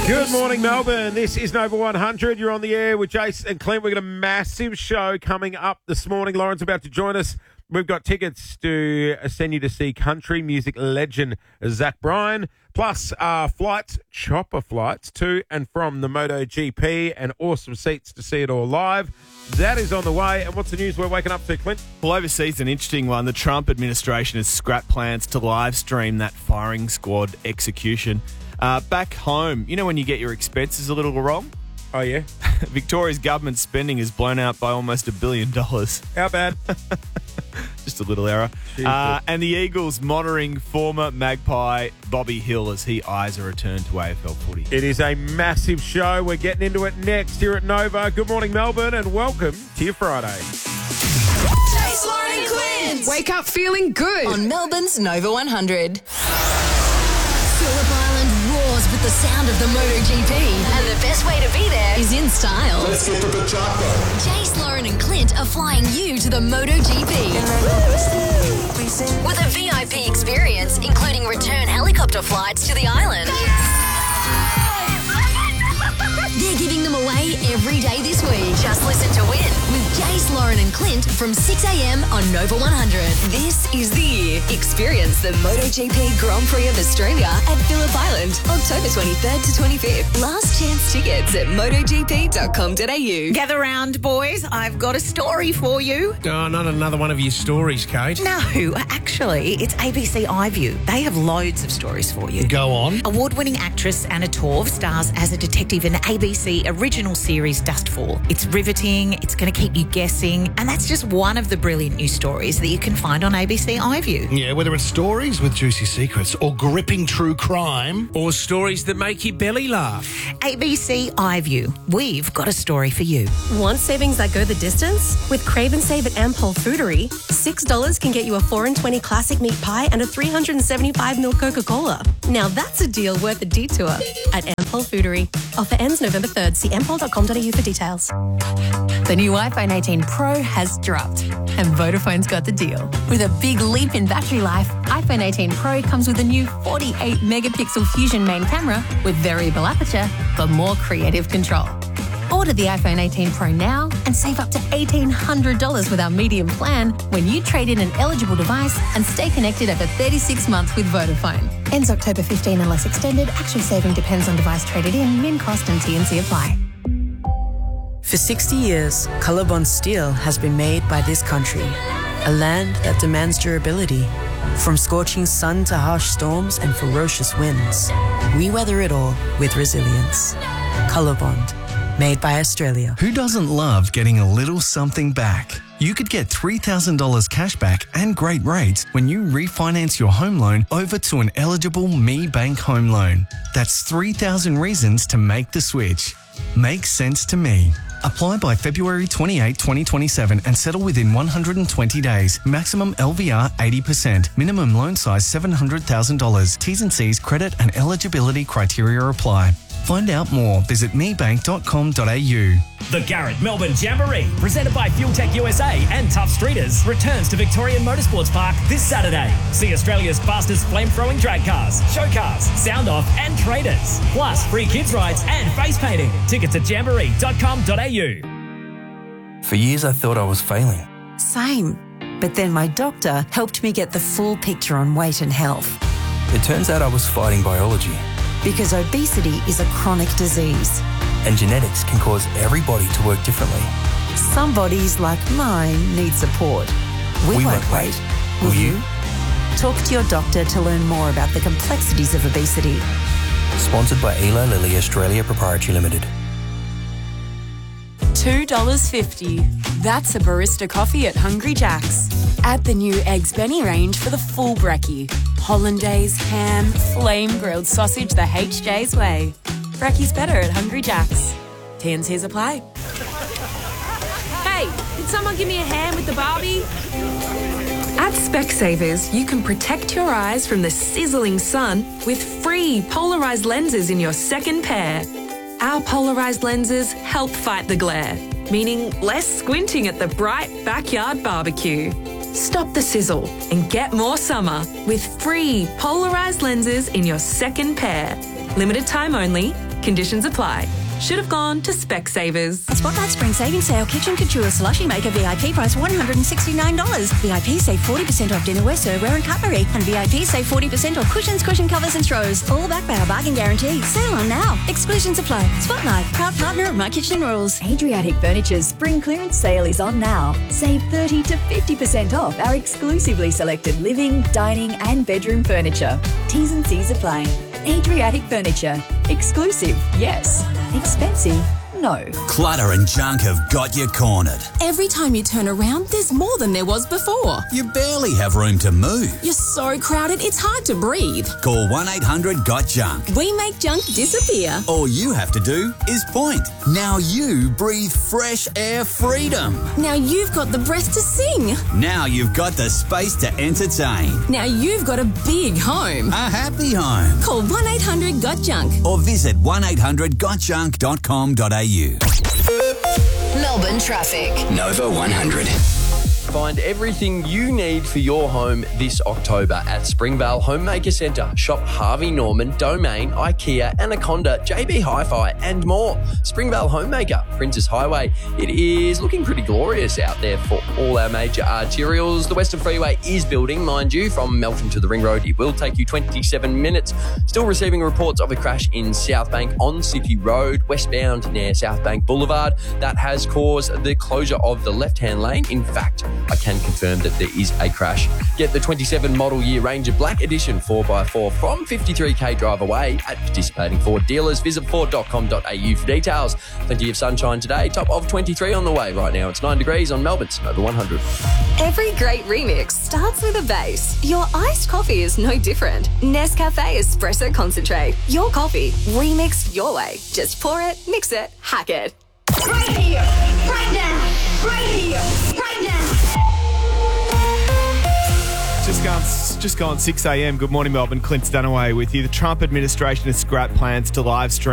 Good morning, Melbourne. This is Nova 100. You're on the air with Jace and Clint. We've got a massive show coming up this morning. Lauren's about to join us. We've got tickets to send you to see country music legend Zach Bryan, plus chopper flights to and from the MotoGP, and awesome seats to see it all live. That is on the way. And what's the news we're waking up to, Clint? Well, overseas, an interesting one. The Trump administration has scrapped plans to live stream that firing squad execution. Back home, you know when you get your expenses a little wrong? Oh, yeah? Victoria's government spending is blown out by almost $1 billion. How bad? Just a little error. And the Eagles monitoring former Magpie Bobby Hill as he eyes a return to AFL footy. It is a massive show. We're getting into it next here at Nova. Good morning, Melbourne, and welcome to your Friday. Jace, Lauren and Clint. Wake up feeling good On Melbourne's Nova 100. Phillip Island roars with the sound of the MotoGP. And the best way to be there is in style. Let's get to the chopper. Jace, Lauren and Clint are flying you to the MotoGP. With a VIP experience, including return helicopter flights to the island. They're giving them away every day this week. Just listen to win with Jace, Lauren and Clint from 6 a.m. on Nova 100. This is the year. Experience the MotoGP Grand Prix of Australia at Phillip Island, October 23rd to 25th. Last chance tickets at motogp.com.au. Gather round, boys. I've got a story for you. Oh, not another one of your stories, Kate. No, actually, it's ABC iView. They have loads of stories for you. Go on. Award-winning actress Anna Torv stars as a detective in the ABC original series Dustfall. It's riveting, it's going to keep you guessing, and that's just one of the brilliant new stories that you can find on ABC iView. Yeah, whether it's stories with juicy secrets or gripping true crime or stories that make your belly laugh. ABC iView. We've got a story for you. Want savings that go the distance? With Crave and Save at Ampol Foodery, $6 can get you a 4 and 20 classic meat pie and a 375ml Coca-Cola. Now that's a deal worth a detour at Ampol Foodery. Offer ends November 3rd. See ampol.com.au for details. The new iPhone 18 Pro has dropped, and Vodafone's got the deal. With a big leap in battery life, iPhone 18 Pro comes with a new 48-megapixel Fusion main camera with variable aperture for more creative control. Order the iPhone 18 Pro now and save up to $1,800 with our medium plan when you trade in an eligible device and stay connected over 36 months with Vodafone. Ends October 15 unless extended. Actual saving depends on device traded in, min cost and T&C apply. For 60 years, Colorbond steel has been made by this country, a land that demands durability. From scorching sun to harsh storms and ferocious winds, we weather it all with resilience. Colorbond, made by Australia. Who doesn't love getting a little something back? You could get $3,000 cash back and great rates when you refinance your home loan over to an eligible Me Bank home loan. That's 3,000 reasons to make the switch. Makes sense to me. Apply by February 28, 2027 and settle within 120 days. Maximum LVR 80%. Minimum loan size $700,000. T's and C's, credit and eligibility criteria apply. Find out more. Visit mebank.com.au. The Garrett Melbourne Jamboree, presented by FuelTech USA and Tough Streeters, returns to Victorian Motorsports Park this Saturday. See Australia's fastest flame-throwing drag cars, show cars, sound-off and traders. Plus free kids rides and face painting. Tickets at jamboree.com.au. For years I thought I was failing. Same. But then my doctor helped me get the full picture on weight and health. It turns out I was fighting biology. Because obesity is a chronic disease. And genetics can cause every body to work differently. Some bodies, like mine, need support. We won't wait. Will you? Talk to your doctor to learn more about the complexities of obesity. Sponsored by Eli Lilly Australia Proprietary Limited. $2.50. That's a barista coffee at Hungry Jack's. Add the new Eggs Benny range for the full brekkie. Hollandaise, ham, flame grilled sausage the HJ's way. Brekkie's better at Hungry Jack's. T&Cs apply. Hey, can someone give me a hand with the Barbie? At Specsavers, you can protect your eyes from the sizzling sun with free polarized lenses in your second pair. Our polarized lenses help fight the glare, meaning less squinting at the bright backyard barbecue. Stop the sizzle and get more summer with free polarized lenses in your second pair. Limited time only. Conditions apply. Should have gone to Specsavers. Spotlight Spring Savings Sale Kitchen Couture Slushy Maker VIP price $169. VIP save 40% off dinnerware, serveware and cutlery. And VIP save 40% off cushions, cushion covers and throws. All backed by our bargain guarantee. Sale on now. Exclusions apply. Spotlight, proud partner of My Kitchen Rules. Adriatic Furniture's spring clearance sale is on now. Save 30 to 50% off our exclusively selected living, dining and bedroom furniture. T's and C's apply. Adriatic Furniture. Exclusive, yes. Expensive, no. Clutter and junk have got you cornered. Every time you turn around, there's more than there was before. You barely have room to move. You're so crowded, it's hard to breathe. Call 1-800-GOT-JUNK. We make junk disappear. All you have to do is point. Now you breathe fresh air freedom. Now you've got the breath to sing. Now you've got the space to entertain. Now you've got a big home. A happy home. Call 1-800-GOT-JUNK. Or visit 1800gotjunk.com.au. Melbourne traffic. Nova 100. Find everything you need for your home this October at Springvale Homemaker Centre. Shop Harvey Norman, Domain, IKEA, Anaconda, JB Hi-Fi and more. Springvale Homemaker, Princess Highway. It is looking pretty glorious out there for all our major arterials. The Western Freeway is building, mind you, from Melton to the Ring Road. It will take you 27 minutes. Still receiving reports of a crash in South Bank on City Road, westbound near South Bank Boulevard. That has caused the closure of the left-hand lane. In fact, I can confirm that there is a crash. Get the 27 model year Ranger Black Edition 4x4 from 53k drive away at participating Ford dealers. Visit Ford.com.au for details. Plenty of sunshine today. Top of 23 on the way right now. It's 9 degrees on Melbourne's Nova 100. Every great remix starts with a bass. Your iced coffee is no different. Nescafe Espresso Concentrate. Your coffee remixed your way. Just pour it, mix it, hack it. Right here, right now, right here, right now. Just gone 6 a.m. Good morning, Melbourne. Clint Dunaway with you. The Trump administration has scrapped plans to live stream